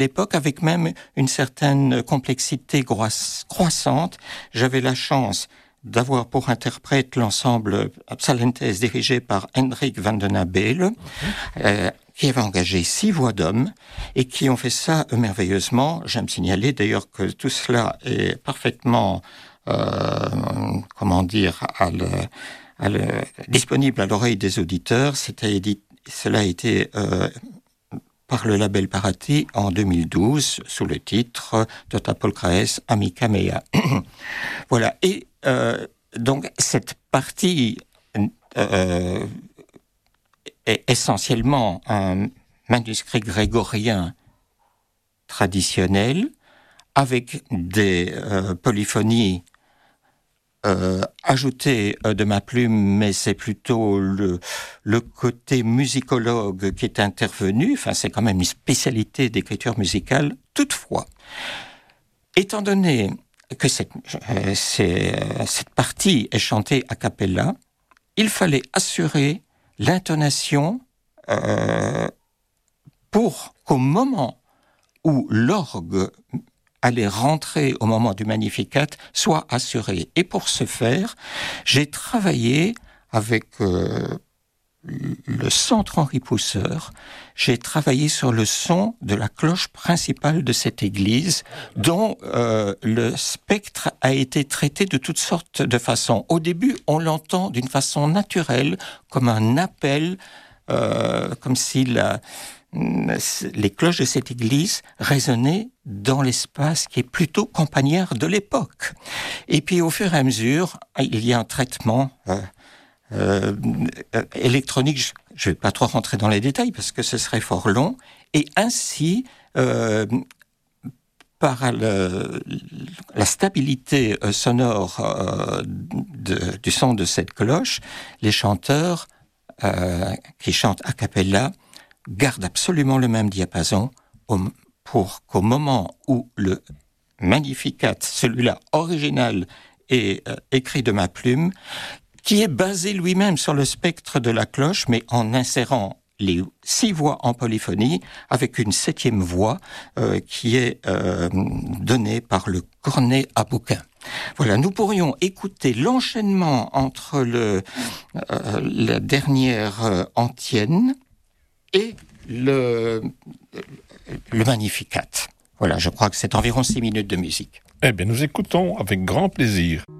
l'époque, avec même une certaine complexité croissante. J'avais la chance d'avoir pour interprète l'ensemble Psalentes dirigé par Hendrik van den Abele, qui avait engagé 6 voix d'hommes et qui ont fait ça merveilleusement. J'aime signaler d'ailleurs que tout cela est parfaitement, disponible à l'oreille des auditeurs. Cela a été par le label Parati en 2012 sous le titre Tota Polkraes Amica Mea. Voilà. Et donc cette partie est essentiellement un manuscrit grégorien traditionnel avec des polyphonies ajoutées de ma plume, mais c'est plutôt le côté musicologue qui est intervenu. Enfin, c'est quand même une spécialité d'écriture musicale. Toutefois, étant donné que cette partie est chantée a cappella, il fallait assurer l'intonation pour qu'au moment où l'orgue allait rentrer au moment du Magnificat soit assurée. Et pour ce faire, j'ai travaillé avec le Centre Henri Pousseur, j'ai travaillé sur le son de la cloche principale de cette église, dont le spectre a été traité de toutes sortes de façons. Au début, on l'entend d'une façon naturelle, comme un appel, comme si les cloches de cette église résonnaient dans l'espace qui est plutôt campagnard de l'époque. Et puis, au fur et à mesure, il y a un traitement électronique. Je ne vais pas trop rentrer dans les détails parce que ce serait fort long. Et ainsi, par la stabilité sonore du son de cette cloche, les chanteurs qui chantent a cappella gardent absolument le même diapason pour qu'au moment où le Magnificat, celui-là original, est écrit de ma plume, qui est basé lui-même sur le spectre de la cloche, mais en insérant les 6 voix en polyphonie, avec une 7e voix qui est donnée par le cornet à bouquin. Voilà, nous pourrions écouter l'enchaînement entre la dernière antienne et le Magnificat. Voilà, je crois que c'est environ 6 minutes de musique. Eh bien, nous écoutons avec grand plaisir.